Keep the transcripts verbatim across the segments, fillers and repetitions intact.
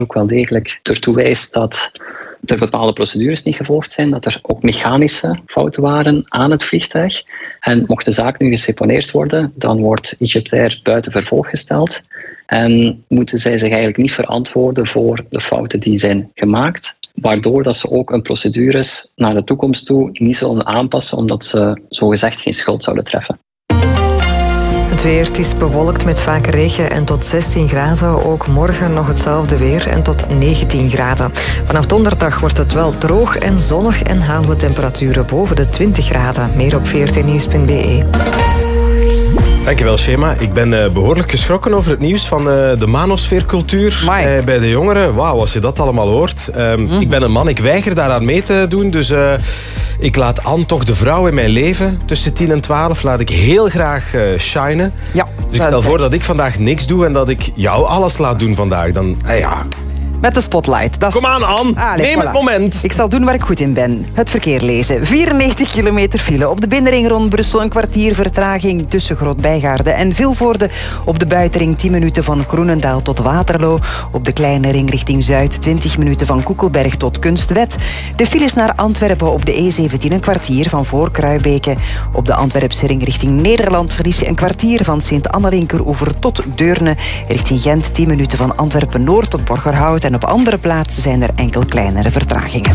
ook wel degelijk ertoe wijst dat er bepaalde procedures niet gevolgd zijn, dat er ook mechanische fouten waren aan het vliegtuig. En mocht de zaak nu geseponeerd worden, dan wordt Egyptair buiten vervolg gesteld en moeten zij zich eigenlijk niet verantwoorden voor de fouten die zijn gemaakt, waardoor dat ze ook hun procedures naar de toekomst toe niet zullen aanpassen, omdat ze zogezegd geen schuld zouden treffen. Het weer, het is bewolkt met vaak regen en tot zestien graden. Ook morgen nog hetzelfde weer en tot negentien graden. Vanaf donderdag wordt het wel droog en zonnig en halen we temperaturen boven de twintig graden. Meer op v r t nieuws punt b e. Dankjewel, Shema. Ik ben uh, behoorlijk geschrokken over het nieuws van uh, de manosfeercultuur uh, bij de jongeren. Wauw, als je dat allemaal hoort. Um, mm. Ik ben een man, ik weiger daaraan mee te doen. Dus uh, ik laat Anne toch de vrouw in mijn leven. Tussen tien en twaalf laat ik heel graag uh, shinen. Ja, dus ik stel voor dat ik vandaag niks doe en dat ik jou alles laat doen vandaag. Dan, uh, ja... Met de spotlight. Dat is... Kom aan, Anne. Ah, Neem voilà. Het moment. Ik zal doen waar ik goed in ben. Het verkeer lezen. vierennegentig kilometer file. Op de binnenring rond Brussel een kwartier vertraging tussen Groot-Bijgaarde en Vilvoorde. Op de buitenring tien minuten van Groenendaal tot Waterloo. Op de kleine ring richting Zuid twintig minuten van Koekelberg tot Kunstwet. De files naar Antwerpen op de E zeventien een kwartier van voor Kruibeke. Op de Antwerpse ring richting Nederland verlies je een kwartier van Sint-Annelinkeroever tot Deurne. Richting Gent tien minuten van Antwerpen-Noord tot Borgerhout. En op andere plaatsen zijn er enkel kleinere vertragingen.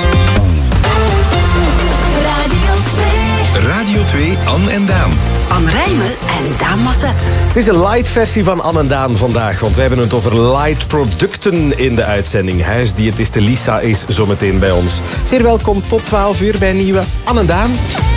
Radio twee. Radio twee, Anne en Daan. Anne Rijmen en Daan Masset. Het is een light versie van Anne en Daan vandaag, want wij hebben het over light producten in de uitzending. Huisdiëtiste Lisa is zometeen bij ons. Zeer welkom tot twaalf uur bij nieuwe Anne en Daan.